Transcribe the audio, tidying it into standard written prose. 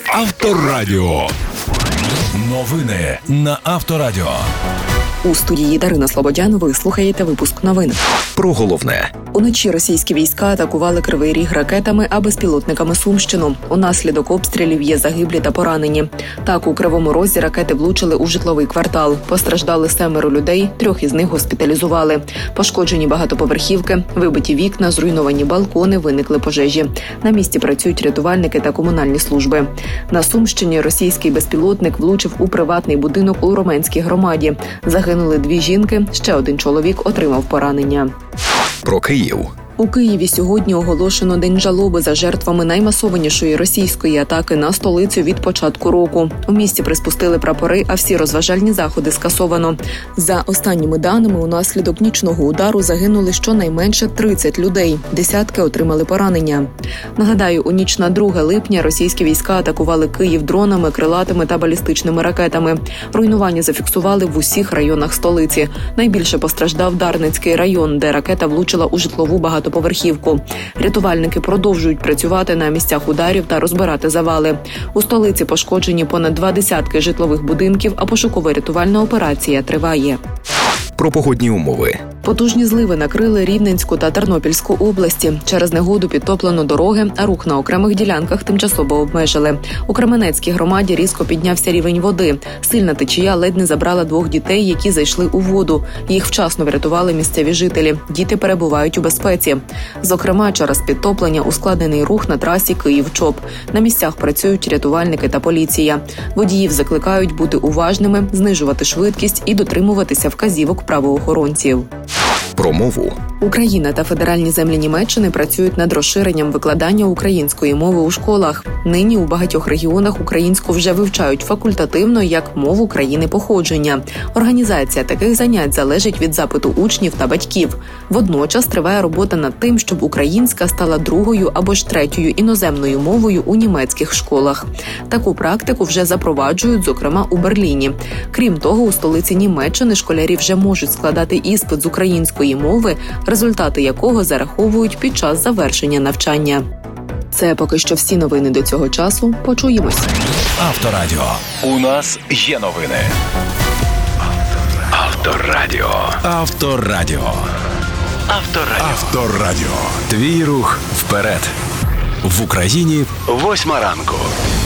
Авторадіо. Новини на Авторадіо. У студії Дарина Слободян ви слухаєте випуск новин. Про головне. Уночі російські війська атакували Кривий Ріг ракетами, а безпілотниками Сумщину. Унаслідок обстрілів є загиблі та поранені. Так, у Кривому Розі ракети влучили у житловий квартал. Постраждали 7 людей, 3 із них госпіталізували. Пошкоджені багатоповерхівки, вибиті вікна, зруйновані балкони, виникли пожежі. На місці працюють рятувальники та комунальні служби. На Сумщині російський безпілотник влучив у приватний будинок у Роменській громаді. Загинули 2 жінки, ще 1 чоловік отримав поранення. Про Київ. У Києві сьогодні оголошено День жалоби за жертвами наймасованішої російської атаки на столицю від початку року. У місті приспустили прапори, а всі розважальні заходи скасовано. За останніми даними, унаслідок нічного удару загинули щонайменше 30 людей. Десятки отримали поранення. Нагадаю, у ніч на 2 липня російські війська атакували Київ дронами, крилатими та балістичними ракетами. Руйнування зафіксували в усіх районах столиці. Найбільше постраждав Дарницький район, де ракета влучила у житлову багатоповерхівку. Рятувальники продовжують працювати на місцях ударів та розбирати завали. У столиці пошкоджені понад 20 житлових будинків, а пошуково-рятувальна операція триває. Про погодні умови. Потужні зливи накрили Рівненську та Тернопільську області. Через негоду підтоплено дороги, а рух на окремих ділянках тимчасово обмежили. У Кременецькій громаді різко піднявся рівень води. Сильна течія ледь не забрала 2 дітей, які зайшли у воду. Їх вчасно врятували місцеві жителі. Діти перебувають у безпеці. Зокрема, через підтоплення ускладнений рух на трасі Київ-Чоп. На місцях працюють рятувальники та поліція. Водіїв закликають бути уважними, знижувати швидкість і дотримуватися вказівок правоохоронців. Про мову. Україна та федеральні землі Німеччини працюють над розширенням викладання української мови у школах. Нині у багатьох регіонах українську вже вивчають факультативно як мову країни походження. Організація таких занять залежить від запиту учнів та батьків. Водночас триває робота над тим, щоб українська стала 2-ю або ж 3-ю іноземною мовою у німецьких школах. Таку практику вже запроваджують, зокрема, у Берліні. Крім того, у столиці Німеччини школярі вже можуть складати іспит з української мови, результати якого зараховують під час завершення навчання. Це поки що всі новини до цього часу. Почуємось. Авторадіо. У нас є новини. Авторадіо. Авторадіо. Авторадіо. Авторадіо. Твій рух вперед. В Україні 8 ранку.